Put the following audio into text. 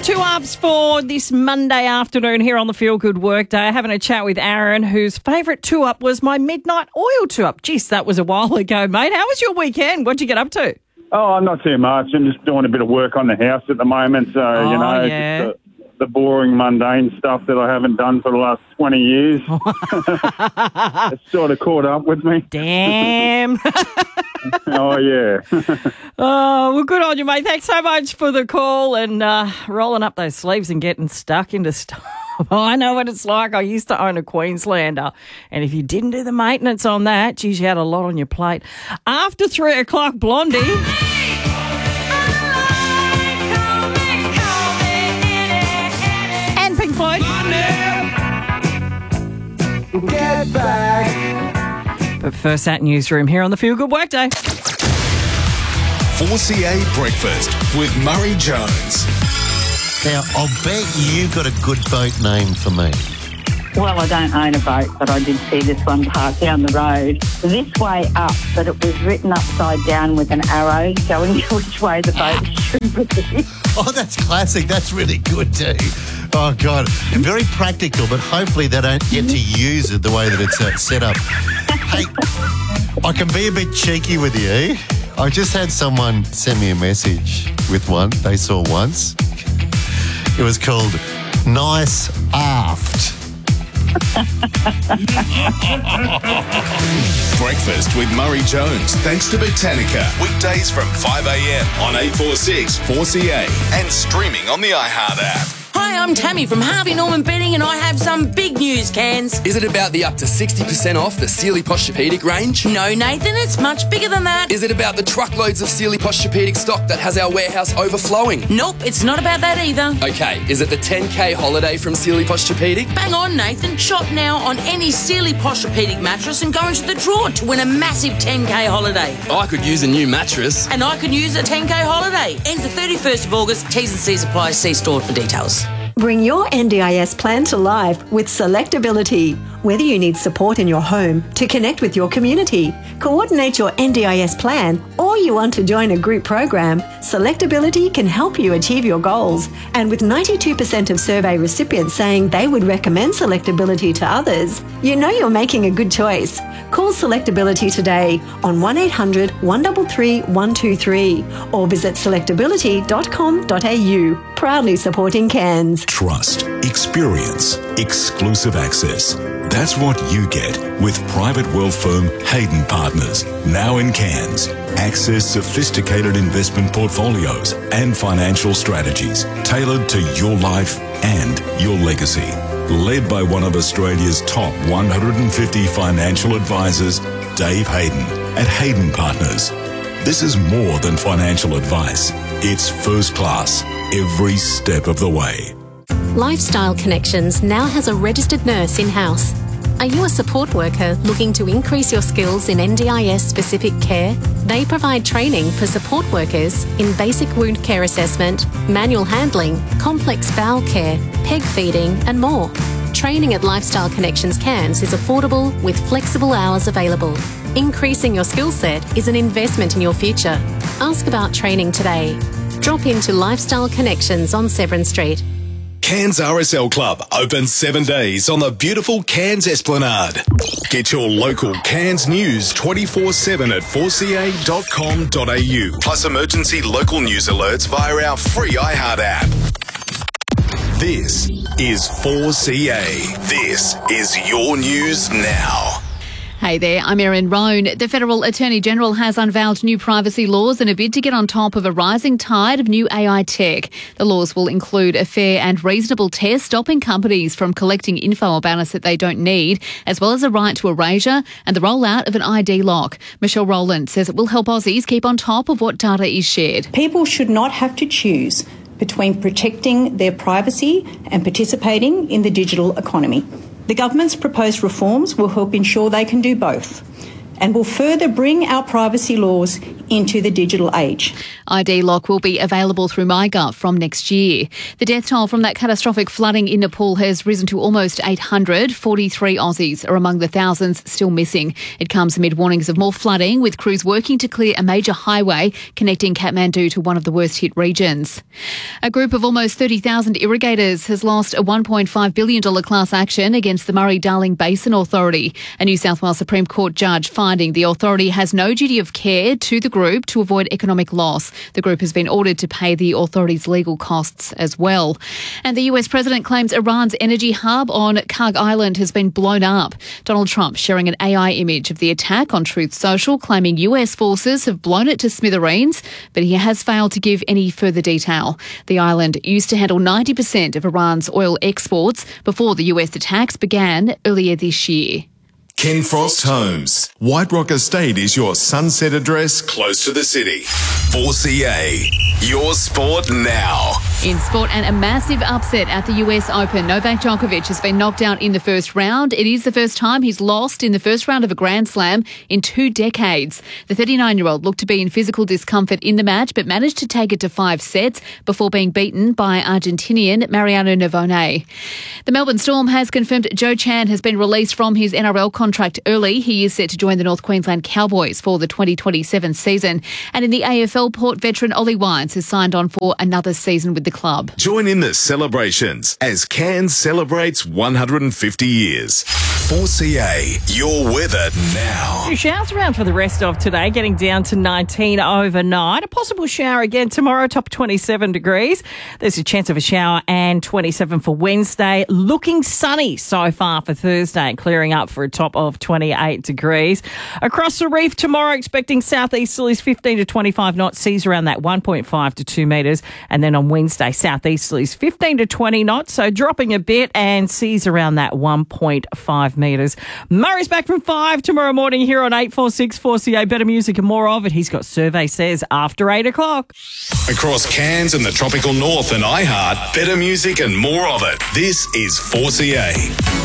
Two ups for this Monday afternoon here on the Feel Good Workday. Having a chat with Aaron, whose favourite two up was my midnight oil two up. Jeez, that was a while ago, mate. How was your weekend? What'd you get up to? Oh, not too much. I'm just doing a bit of work on the house at the moment. So, yeah. just the boring, mundane stuff that I haven't done for the last 20 years. It's sort of caught up with me. Damn. Oh, yeah. Oh, well, good on you, mate. Thanks so much for the call and rolling up those sleeves and getting stuck into stuff. I know what it's like. I used to own a Queenslander, and if you didn't do the maintenance on that, geez, you had a lot on your plate. After 3 o'clock, Blondie. And Pink Floyd. Get back. But first, that newsroom here on the Feel Good Workday. 4CA Breakfast with Murray Jones. Now, I'll bet you got a good boat name for me. Well, I don't own a boat, but I did see this one parked down the road. This way up, but it was written upside down with an arrow showing you which way the boat should be. Oh, that's classic. That's really good too. Oh, God. Very practical, but hopefully they don't get to use it the way that it's set up. Hey, I can be a bit cheeky with you. I just had someone send me a message with one they saw once. It was called Nice Aft. Breakfast with Murray Jones, thanks to Botanica. Weekdays from 5 a.m. on 846 4CA and streaming on the iHeart app. Hi, I'm Tammy from Harvey Norman Bedding and I have some big news, Cans. Is it about the up to 60% off the Sealy Posturepedic range? No, Nathan, it's much bigger than that. Is it about the truckloads of Sealy Posturepedic stock that has our warehouse overflowing? Nope, it's not about that either. Okay, is it the 10K holiday from Sealy Posturepedic? Bang on, Nathan. Shop now on any Sealy Posturepedic mattress and go into the draw to win a massive 10K holiday. I could use a new mattress. And I could use a 10K holiday. Ends the 31st of August. T's and C's apply. See store for details. Bring your NDIS plan to life with Selectability. Whether you need support in your home to connect with your community, coordinate your NDIS plan, or you want to join a group program, Selectability can help you achieve your goals. And with 92% of survey recipients saying they would recommend Selectability to others, you know you're making a good choice. Call Selectability today on 1800 133 123 or visit selectability.com.au. Proudly supporting Cairns. Trust, experience, exclusive access. That's what you get with private wealth firm Hayden Partners, now in Cairns. Access sophisticated investment portfolios and financial strategies tailored to your life and your legacy. Led by one of Australia's top 150 financial advisors, Dave Hayden, at Hayden Partners. This is more than financial advice. It's first class every step of the way. Lifestyle Connections now has a registered nurse in-house. Are you a support worker looking to increase your skills in NDIS-specific care? They provide training for support workers in basic wound care assessment, manual handling, complex bowel care, peg feeding and more. Training at Lifestyle Connections Cairns is affordable with flexible hours available. Increasing your skill set is an investment in your future. Ask about training today. Drop into Lifestyle Connections on Severn Street. Cairns RSL Club open 7 days on the beautiful Cairns Esplanade. Get your local Cairns news 24/7 at 4ca.com.au. Plus emergency local news alerts via our free iHeart app. This is 4CA. This is your news now. Hey there, I'm Erin Roan. The Federal Attorney-General has unveiled new privacy laws in a bid to get on top of a rising tide of new AI tech. The laws will include a fair and reasonable test stopping companies from collecting info about us that they don't need, as well as a right to erasure and the rollout of an ID lock. Michelle Rowland says it will help Aussies keep on top of what data is shared. People should not have to choose between protecting their privacy and participating in the digital economy. The government's proposed reforms will help ensure they can do both and will further bring our privacy laws into the digital age. ID Lock will be available through MyGov from next year. The death toll from that catastrophic flooding in Nepal has risen to almost 800. 43 Aussies are among the thousands still missing. It comes amid warnings of more flooding, with crews working to clear a major highway connecting Kathmandu to one of the worst hit regions. A group of almost 30,000 irrigators has lost a $1.5 billion class action against the Murray-Darling Basin Authority. A New South Wales Supreme Court judge finding the authority has no duty of care to the group to avoid economic loss. The group has been ordered to pay the authority's legal costs as well. And the US president claims Iran's energy hub on Karg Island has been blown up. Donald Trump sharing an AI image of the attack on Truth Social, claiming US forces have blown it to smithereens, but he has failed to give any further detail. The island used to handle 90% of Iran's oil exports before the US attacks began earlier this year. Ken Frost Homes. White Rock Estate is your sunset address close to the city. 4CA, your sport now. In sport, and a massive upset at the US Open. Novak Djokovic has been knocked out in the first round. It is the first time he's lost in the first round of a Grand Slam in 2 decades. The 39-year-old looked to be in physical discomfort in the match, but managed to take it to 5 sets before being beaten by Argentinian Mariano Navone. The Melbourne Storm has confirmed Joe Chan has been released from his NRL contract early. He is set to join the North Queensland Cowboys for the 2027 season. And in the AFL, Port veteran Ollie Wines has signed on for another season with the club. Join in the celebrations as Cairns celebrates 150 years. 4CA, your weather now. Few showers around for the rest of today, getting down to 19 overnight. A possible shower again tomorrow, top 27 degrees. There's a chance of a shower and 27 for Wednesday. Looking sunny so far for Thursday, clearing up for a top of 28 degrees. Across the reef tomorrow, expecting southeasterlies 15 to 25 knots, seas around that 1.5 to 2 metres. And then on Wednesday, southeasterlies 15 to 20 knots, so dropping a bit, and seas around that 1.5 metres. Murray's back from 5 tomorrow morning here on 846 4CA. Better music and more of it. He's got Survey Says after 8 o'clock. Across Cairns and the tropical north and iHeart, better music and more of it. This is 4CA.